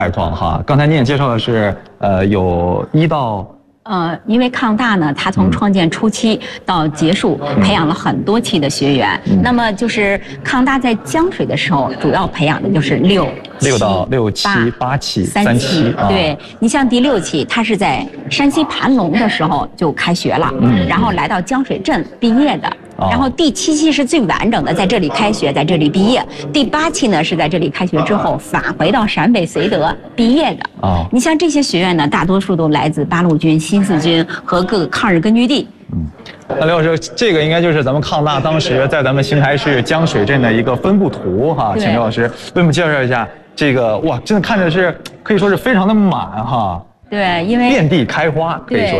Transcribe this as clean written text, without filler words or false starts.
状哈。刚才您也介绍的是，有1到。 因为抗大呢，它从创建初期到结束，培养了很多期的学员。那么就是抗大在江水的时候，主要培养的就是6 到6期、8期、3期。 对，你像第6期，它是在山西盘龙的时候就开学了，然后来到江水镇毕业的。然后第7期是最完整的，在这里开学，在这里毕业。第8期呢是在这里开学之后返回到陕北绥德毕业的。你像这些学员呢，大多数都来自八路军、新四军和各个抗日根据地。 那刘老师，这个应该就是咱们抗大当时在咱们邢台市江水镇的一个分布图哈，请刘老师为我们介绍一下这个。哇，真的看着是可以说是非常的满哈。 对，因为遍地开花，可以说。